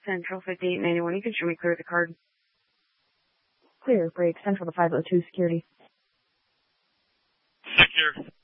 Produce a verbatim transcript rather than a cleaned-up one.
Central fifty-eight ninety-one. You can show me clear the card. Clear, break, Central to five oh two, security. Secure.